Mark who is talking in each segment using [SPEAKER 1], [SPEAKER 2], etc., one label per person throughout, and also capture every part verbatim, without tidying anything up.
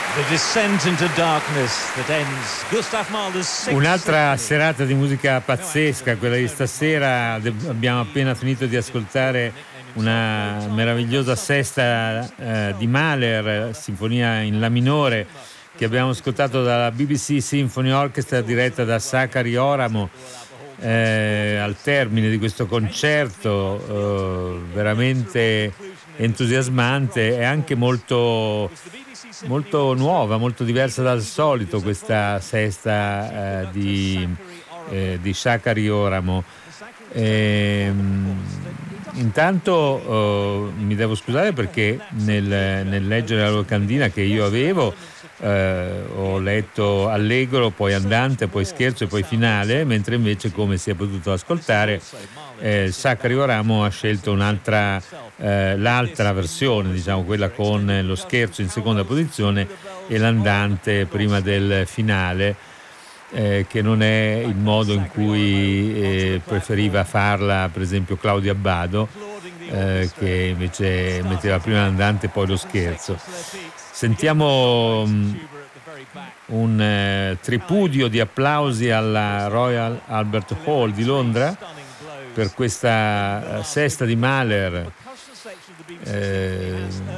[SPEAKER 1] The descent into darkness that ends Gustav Mahler's sixth
[SPEAKER 2] Un'altra
[SPEAKER 1] symphony.
[SPEAKER 2] serata di musica pazzesca, quella di stasera. De- abbiamo appena finito di ascoltare una meravigliosa sesta eh, di Mahler, sinfonia in la minore, che abbiamo ascoltato dalla B B C Symphony Orchestra diretta da Sakari Oramo. Eh, al termine di questo concerto eh, veramente entusiasmante e anche molto molto nuova, molto diversa dal solito, questa sesta eh, di, eh, di Sakari Oramo. E, intanto eh, mi devo scusare perché nel, nel leggere la locandina che io avevo eh, ho letto allegro, poi andante, poi scherzo e poi finale, mentre invece, come si è potuto ascoltare, eh, Sakari Oramo ha scelto un'altra eh, l'altra versione, diciamo quella con lo scherzo in seconda posizione e l'andante prima del finale, eh, che non è il modo in cui eh, preferiva farla per esempio Claudio Abbado, eh, che invece metteva prima l'andante e poi lo scherzo. Sentiamo um, un eh, tripudio di applausi alla Royal Albert Hall di Londra per questa uh, sesta di Mahler, eh,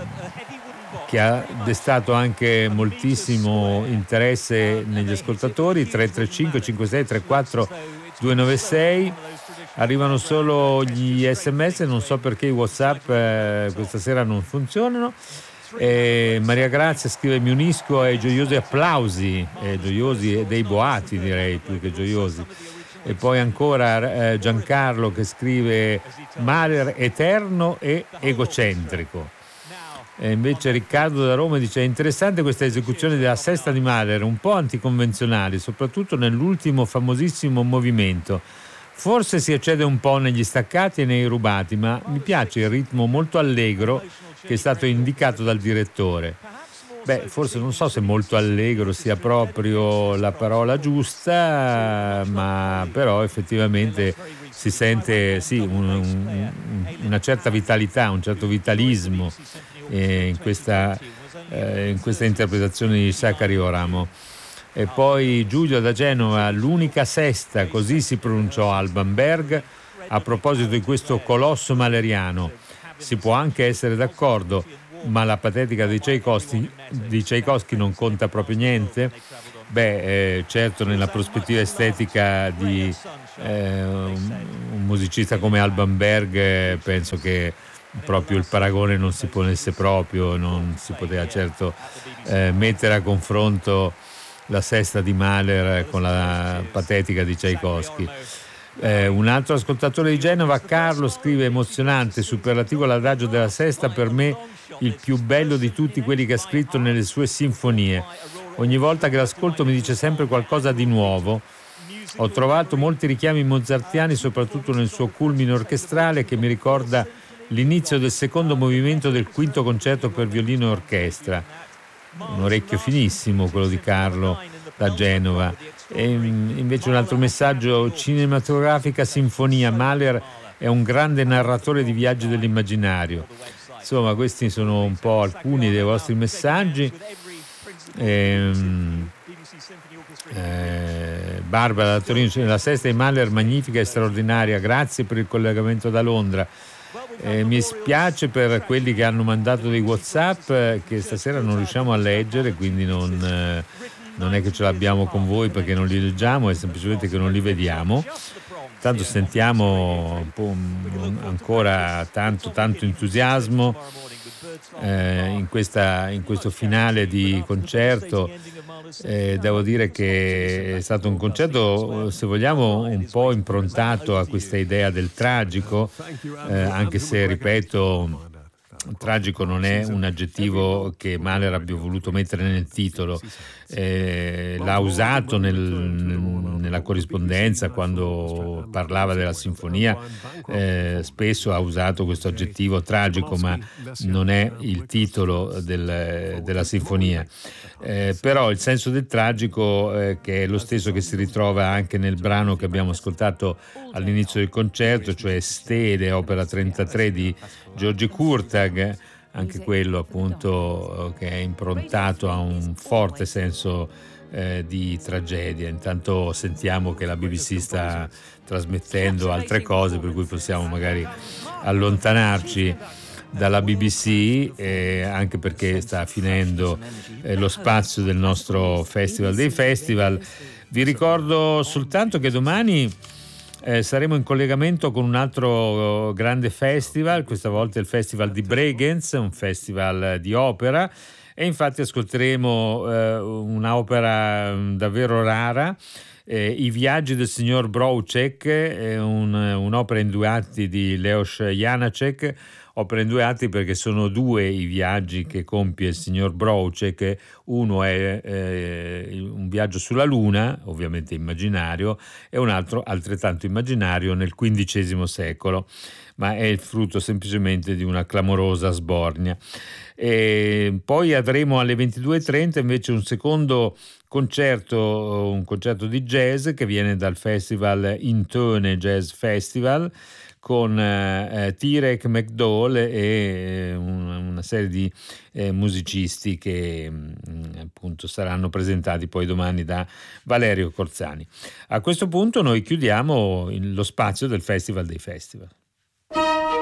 [SPEAKER 2] che ha destato anche moltissimo interesse negli ascoltatori. Tre tre cinque cinque sei tre quattro due nove sei. Arrivano solo gli sms, non so perché i WhatsApp eh, questa sera non funzionano. E Maria Grazia scrive: mi unisco ai gioiosi applausi, eh, gioiosi e dei boati, direi, più che gioiosi. E poi ancora eh, Giancarlo che scrive: Mahler eterno e egocentrico. E invece Riccardo da Roma dice: è interessante questa esecuzione della sesta di Mahler, un po' anticonvenzionale, soprattutto nell'ultimo famosissimo movimento. Forse si eccede un po' negli staccati e nei rubati, ma mi piace il ritmo molto allegro che è stato indicato dal direttore. Beh, forse non so se molto allegro sia proprio la parola giusta, ma però effettivamente si sente sì, un, un, una certa vitalità, un certo vitalismo eh, in, questa, eh, in questa interpretazione di Sakari Oramo. E poi Giulio da Genova: l'unica sesta, così si pronunciò Alban Berg a proposito di questo colosso mahleriano. Si può anche essere d'accordo, ma la patetica di Tchaikovsky, di Tchaikovsky non conta proprio niente? Beh, eh, certo, nella prospettiva estetica di eh, un, un musicista come Alban Berg, eh, penso che proprio il paragone non si ponesse proprio, non si poteva certo eh, mettere a confronto la sesta di Mahler con la patetica di Tchaikovsky. Eh, un altro ascoltatore di Genova, Carlo, scrive: emozionante, superlativo l'adagio della sesta, per me il più bello di tutti quelli che ha scritto nelle sue sinfonie. Ogni volta che l'ascolto mi dice sempre qualcosa di nuovo. Ho trovato molti richiami mozartiani, soprattutto nel suo culmine orchestrale, che mi ricorda l'inizio del secondo movimento del quinto concerto per violino e orchestra. Un orecchio finissimo quello di Carlo da Genova. E invece un altro messaggio: cinematografica sinfonia, Mahler è un grande narratore di viaggi dell'immaginario. Insomma, questi sono un po' alcuni dei vostri messaggi. Ehm, eh, Barbara da Torino: la sesta di Mahler magnifica e straordinaria, grazie per il collegamento da Londra. Eh, mi spiace per quelli che hanno mandato dei WhatsApp eh, che stasera non riusciamo a leggere, quindi non, eh, non è che ce l'abbiamo con voi perché non li leggiamo, è semplicemente che non li vediamo. Tanto sentiamo un po', un, ancora tanto tanto entusiasmo eh, in, questa, in questo finale di concerto. Eh, devo dire che è stato un concerto, se vogliamo, un po' improntato a questa idea del tragico, eh, anche se, ripeto, tragico non è un aggettivo che Mahler abbia voluto mettere nel titolo. Eh, l'ha usato nel, nella corrispondenza quando parlava della sinfonia, eh, spesso ha usato questo aggettivo tragico, ma non è il titolo del, della sinfonia. Eh, però il senso del tragico, eh, che è lo stesso che si ritrova anche nel brano che abbiamo ascoltato all'inizio del concerto, cioè Stele, opera trentatré di György Kurtág, anche quello appunto che è improntato a un forte senso eh, di tragedia. Intanto sentiamo che la B B C sta trasmettendo altre cose, per cui possiamo magari allontanarci dalla B B C, eh, anche perché sta finendo eh, lo spazio del nostro Festival dei Festival. Vi ricordo soltanto che domani eh, saremo in collegamento con un altro grande festival, questa volta il Festival di Bregenz, un festival di opera, e infatti ascolteremo eh, un'opera davvero rara, eh, I viaggi del signor Broucek, eh, un, un'opera in due atti di Leos Janáček. Opera in due atti perché sono due i viaggi che compie il signor Broucek. Uno è eh, un viaggio sulla Luna, ovviamente immaginario, e un altro altrettanto immaginario nel quindicesimo secolo, ma è il frutto semplicemente di una clamorosa sbornia. E poi avremo alle ventidue e trenta invece un secondo concerto, un concerto di jazz che viene dal festival Intone Jazz Festival, con eh, Tyrek McDowell e eh, una, una serie di eh, musicisti che mh, appunto saranno presentati poi domani da Valerio Corzani. A questo punto noi chiudiamo il, lo spazio del Festival dei Festival.